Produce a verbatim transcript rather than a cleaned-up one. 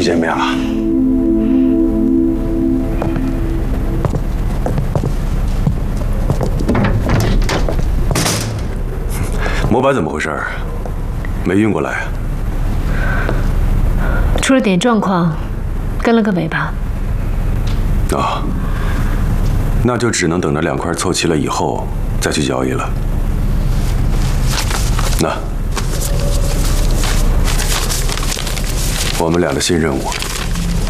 于见面了。模板怎么回事？没运过来？ 出了点状况，跟了个尾巴。 啊，那就只能等着两块凑齐了以后再去交易了。那，我们俩的新任务。